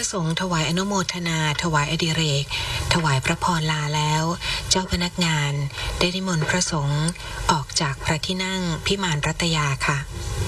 ระสงฆ์ถวายอนุโมทนาถวายอดิเรกถวายพระพรลาแล้วเจ้าพนักงานได้นิมนต์พระสงฆ์ออกจากพระที่นั่งพิมานรัตยาค่ะ